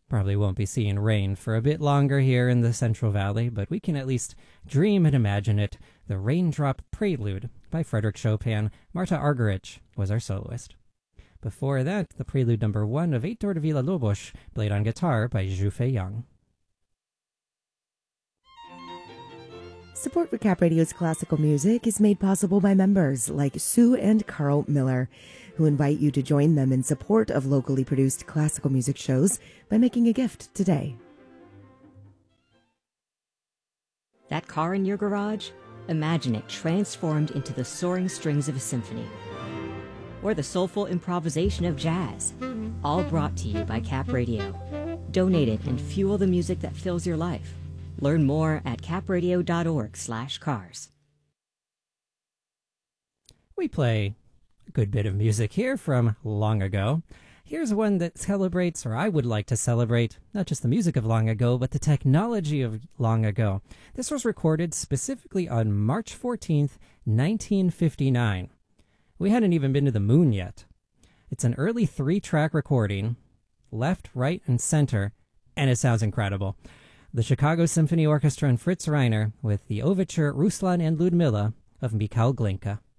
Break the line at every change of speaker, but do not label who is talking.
Probably won't be seeing rain for a bit longer here in the Central Valley, but we can at least dream and imagine it. The Raindrop Prelude by Frédéric Chopin. Marta Argerich was our soloist. Before that, the Prelude number 1 of Heitor de Villa-Lobos, played on guitar by Zhu Feiyang.
Support for Cap Radio's classical music is made possible by members like Sue and Carl Miller, who invite you to join them in support of locally produced classical music shows by making a gift today.
That car in your garage? Imagine it transformed into the soaring strings of a symphony. Or the soulful improvisation of jazz. All brought to you by Cap Radio. Donate it and fuel the music that fills your life. Learn more at capradio.org/cars.
We play a good bit of music here from long ago. Here's one that celebrates, or I would like to celebrate, not just the music of long ago, but the technology of long ago. This was recorded specifically on March 14th, 1959. We hadn't even been to the moon yet. It's an early 3-track recording, left, right, and center, and it sounds incredible. The Chicago Symphony Orchestra and Fritz Reiner with the overture Ruslan and Ludmilla of Mikhail Glinka.